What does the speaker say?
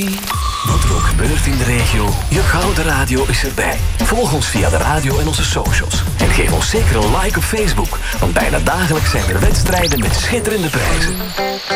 Wat er ook gebeurt in de regio, je gouden radio is erbij. Volg ons via de radio en onze socials. En geef ons zeker een like op Facebook, want bijna dagelijks zijn er wedstrijden met schitterende prijzen.